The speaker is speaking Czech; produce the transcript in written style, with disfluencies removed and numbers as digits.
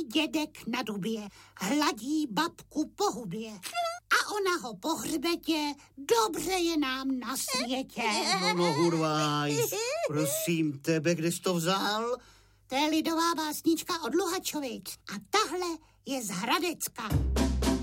dědek na dubě hladí babku po hubě a ona ho po hřbetě, dobře je nám na světě. No, hurvaj, prosím tebe, kde jsi to vzal? To je lidová básnička od Luhačovic a tahle je z Hradecka.